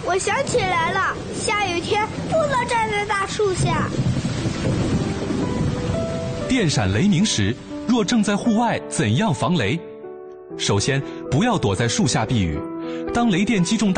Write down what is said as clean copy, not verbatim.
我想起来了，下雨天不能站在大树下。 电闪雷鸣时，若正在户外，怎样防雷？首先，不要躲在树下避雨。当雷电击中